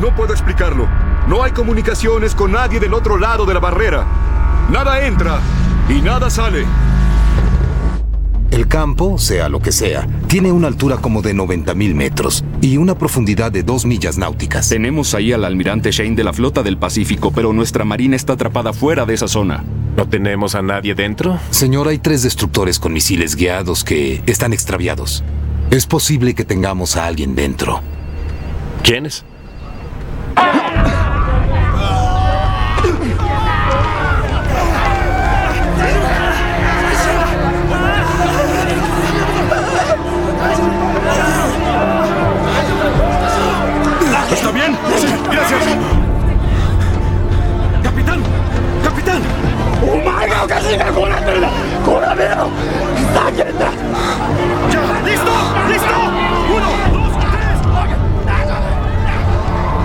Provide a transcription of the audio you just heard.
No puedo explicarlo. No hay comunicaciones con nadie del otro lado de la barrera. Nada entra y nada sale. El campo, sea lo que sea, tiene una altura como de 90.000 metros y una profundidad de 2 millas náuticas. Tenemos ahí al almirante Shane de la Flota del Pacífico, pero nuestra marina está atrapada fuera de esa zona. ¿No tenemos a nadie dentro? Señor, hay 3 destructores con misiles guiados que están extraviados. Es posible que tengamos a alguien dentro. ¿Quiénes? ¿Está bien? Sí, gracias. ¡Capitán! ¡Capitán!